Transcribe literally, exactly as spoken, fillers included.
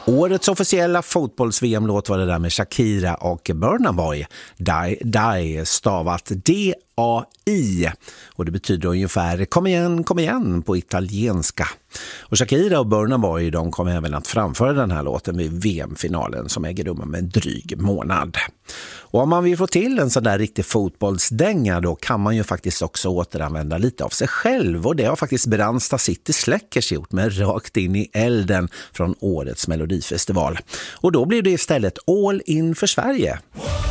Årets officiella fotbolls-V M-låt var det där med Shakira och Burna Boy. Die, die, stavat D A I. Och det betyder ungefär kom igen, kom igen på italienska. Och Shakira och Burna Boy, de kommer även att framföra den här låten vid V M-finalen som äger rum om en dryg månad. Och om man vill få till en sån där riktig fotbollsdänga, då kan man ju faktiskt också återanvända lite av sig själv. Och det har faktiskt Brandsta City Släckers gjort med Rakt in i elden från årets Melodifestival. Och då blir det istället All in för Sverige.